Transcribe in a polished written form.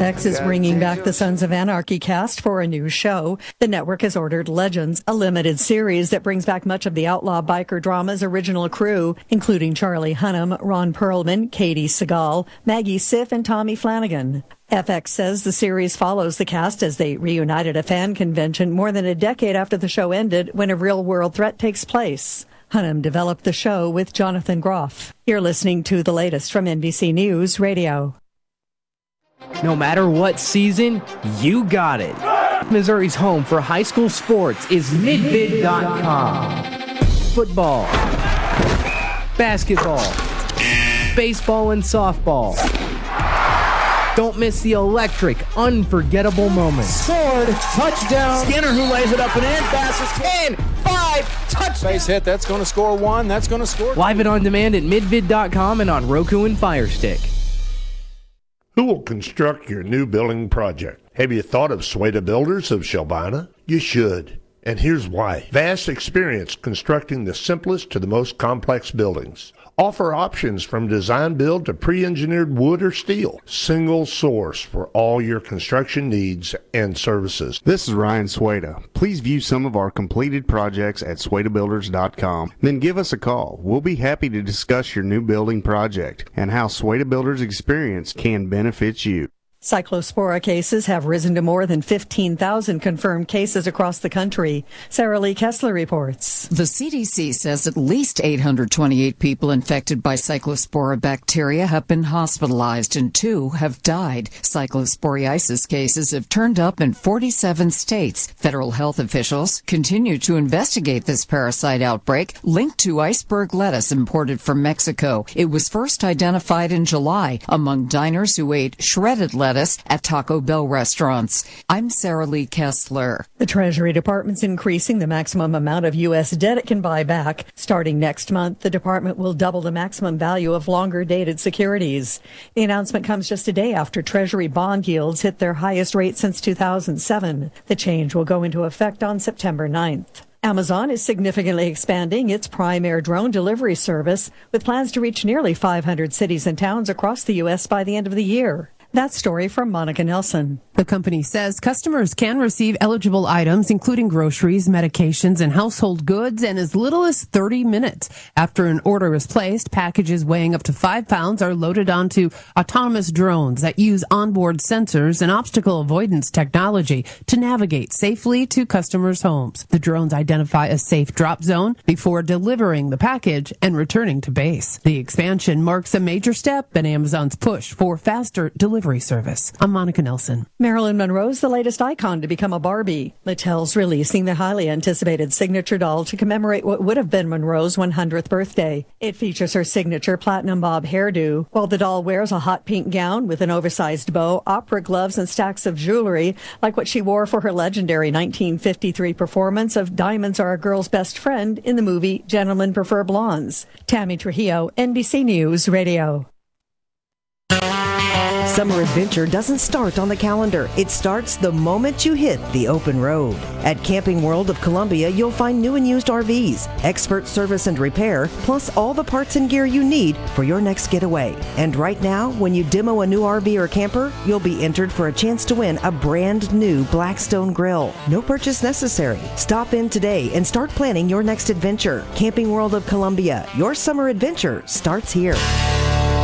FX is bringing back the Sons of Anarchy cast for a new show. The network has ordered Legends, a limited series that brings back much of the outlaw biker drama's original crew, including Charlie Hunnam, Ron Perlman, Katie Seagal, Maggie Siff, and Tommy Flanagan. FX says the series follows the cast as they reunited at a fan convention more than a decade after the show ended when a real-world threat takes place. Hunnam developed the show with Jonathan Groff. You're listening to the latest from NBC News Radio. No matter what season, you got it. Missouri's home for high school sports is midvid.com. Football, basketball, baseball, and softball. Don't miss the electric, unforgettable moments. Sword, touchdown. Skinner who lays it up and in, passes 10, 5, touchdown. Base hit, that's going to score 1, that's going to score 2. Live it on demand at midvid.com and on Roku and Fire Stick. Who will construct your new building project? Have you thought of Sueda Builders of Shelbina? You should. And here's why. Vast experience constructing the simplest to the most complex buildings. Offer options from design build to pre-engineered wood or steel. Single source for all your construction needs and services. This is Ryan Sueda. Please view some of our completed projects at SuedaBuilders.com. Then give us a call. We'll be happy to discuss your new building project and how Sueda Builders experience can benefit you. Cyclospora cases have risen to more than 15,000 confirmed cases across the country. Sarah Lee Kessler reports. The CDC says at least 828 people infected by Cyclospora bacteria have been hospitalized and 2 have died. Cyclosporiasis cases have turned up in 47 states. Federal health officials continue to investigate this parasite outbreak linked to iceberg lettuce imported from Mexico. It was first identified in July among diners who ate shredded lettuce at Taco Bell restaurants. I'm Sarah Lee Kessler. The Treasury Department's increasing the maximum amount of U.S. debt it can buy back. Starting next month, the department will double the maximum value of longer-dated securities. The announcement comes just a day after Treasury bond yields hit their highest rate since 2007. The change will go into effect on September 9th. Amazon is significantly expanding its Prime Air drone delivery service with plans to reach nearly 500 cities and towns across the U.S. by the end of the year. That story from Monica Nelson. The company says customers can receive eligible items, including groceries, medications, and household goods, in as little as 30 minutes. After an order is placed, packages weighing up to 5 pounds are loaded onto autonomous drones that use onboard sensors and obstacle avoidance technology to navigate safely to customers' homes. The drones identify a safe drop zone before delivering the package and returning to base. The expansion marks a major step in Amazon's push for faster delivery service. I'm Monica Nelson. Marilyn Monroe's the latest icon to become a Barbie. Mattel's releasing the highly anticipated signature doll to commemorate what would have been Monroe's 100th birthday. It features her signature platinum bob hairdo, while the doll wears a hot pink gown with an oversized bow, opera gloves, and stacks of jewelry, like what she wore for her legendary 1953 performance of Diamonds Are a Girl's Best Friend in the movie Gentlemen Prefer Blondes. Tammy Trujillo, NBC News Radio. Summer adventure doesn't start on the calendar. It starts the moment you hit the open road. At Camping World of Columbia, you'll find new and used RVs, expert service and repair, plus all the parts and gear you need for your next getaway. And right now, when you demo a new RV or camper, you'll be entered for a chance to win a brand new Blackstone grill. No purchase necessary. Stop in today and start planning your next adventure. Camping World of Columbia, your summer adventure starts here.